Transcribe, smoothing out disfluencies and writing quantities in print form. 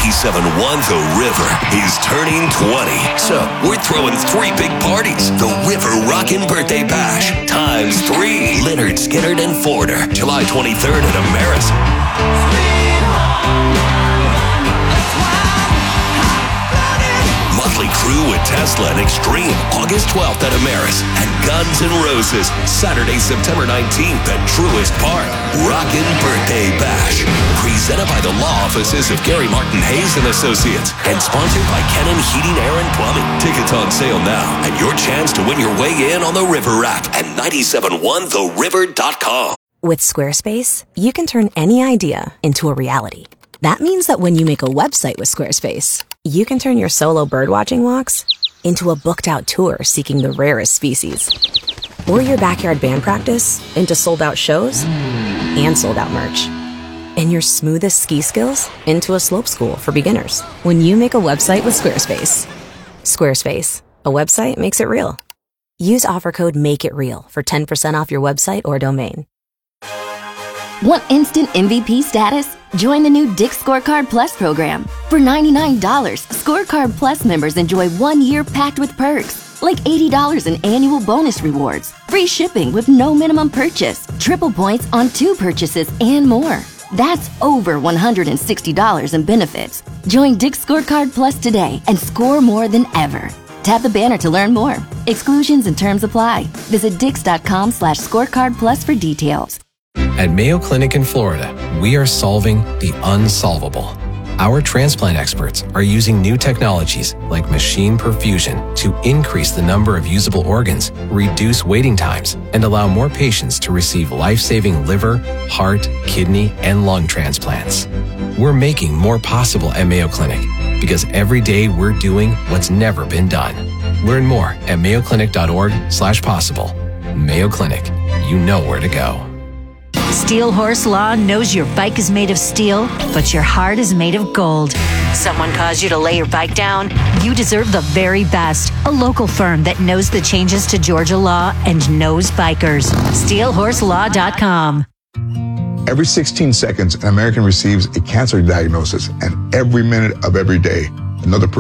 97.1 The River is turning 20. So we're throwing 3 big parties. The River Rockin' Birthday Bash ×3. Leonard, Skinner, and Forder. July 23rd at Ameris. Motley Crue with Tesla and Extreme, August 12th at Ameris. And Guns N' Roses, Saturday, September 19th at Truist Park. Rockin' Birthday Bash. Presented by the law offices of Gary Martin Hayes and Associates. And sponsored by Kennan Heating, Air, and Plumbing. Tickets on sale now. And your chance to win your way in on the River app at 971theriver.com. With Squarespace, you can turn any idea into a reality. That means that when you make a website with Squarespace, you can turn your solo birdwatching walks into a booked-out tour seeking the rarest species. Or your backyard band practice into sold-out shows and sold-out merch. And your smoothest ski skills into a slope school for beginners. When you make a website with Squarespace. Squarespace. A website makes it real. Use offer code MAKEITREAL for 10% off your website or domain. Want instant MVP status? Join the new Dick's Scorecard Plus program. For $99, Scorecard Plus members enjoy 1 year packed with perks, like $80 in annual bonus rewards, free shipping with no minimum purchase, triple points on 2 purchases, and more. That's over $160 in benefits. Join Dick's Scorecard Plus today and score more than ever. Tap the banner to learn more. Exclusions and terms apply. Visit dix.com/scorecard plus for details. At Mayo Clinic in Florida, we are solving the unsolvable. Our transplant experts are using new technologies like machine perfusion to increase the number of usable organs, reduce waiting times, and allow more patients to receive life-saving liver, heart, kidney, and lung transplants. We're making more possible at Mayo Clinic because every day we're doing what's never been done. Learn more at mayoclinic.org/possible. Mayo Clinic, you know where to go. Steel Horse Law knows your bike is made of steel, but your heart is made of gold. Someone caused you to lay your bike down? You deserve the very best. A local firm that knows the changes to Georgia law and knows bikers. SteelHorseLaw.com. Every 16 seconds, an American receives a cancer diagnosis, and every minute of every day, another person